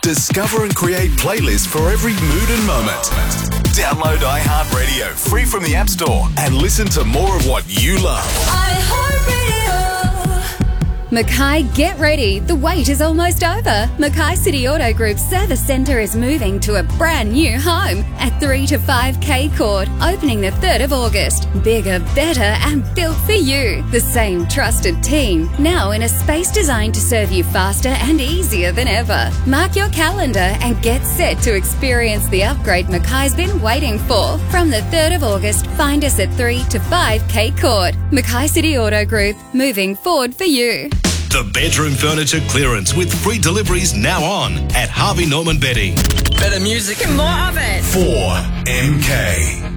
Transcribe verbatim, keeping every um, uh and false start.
Discover and create playlists for every mood and moment. Download iHeartRadio free from the App Store and listen to more of what you love. iHeartRadio. Mackay, get ready. The wait is almost over. Mackay City Auto Group's service centre is moving to a brand new home at three to five K Court, opening the third of August. Bigger, better and built for you. The same trusted team, now in a space designed to serve you faster and easier than ever. Mark your calendar and get set to experience the upgrade Mackay's been waiting for. From the third of August, find us at three to five K Court. Mackay City Auto Group, moving forward for you. The bedroom furniture clearance with free deliveries now on at Harvey Norman Bedding. Better music and more of it. four M K.